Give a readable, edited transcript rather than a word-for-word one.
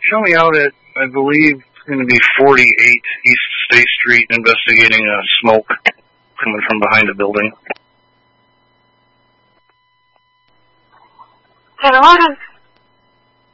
Show me out at, I believe it's going to be 48 East State Street, investigating smoke coming from behind a building. 1011.